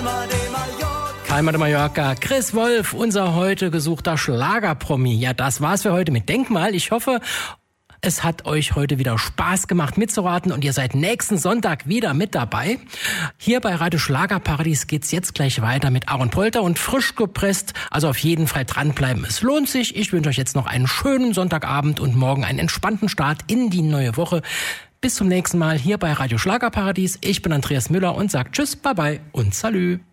Palma de Mallorca, Chris Wolf, unser heute gesuchter Schlagerpromi. Ja, das war's für heute mit Denkmal. Ich hoffe, es hat euch heute wieder Spaß gemacht mitzuraten und ihr seid nächsten Sonntag wieder mit dabei. Hier bei Radio Schlagerparadies geht's jetzt gleich weiter mit Aaron Polter und frisch gepresst. Also auf jeden Fall dranbleiben. Es lohnt sich. Ich wünsche euch jetzt noch einen schönen Sonntagabend und morgen einen entspannten Start in die neue Woche. Bis zum nächsten Mal hier bei Radio Schlagerparadies. Ich bin Andreas Müller und sag Tschüss, Bye-bye und Salü.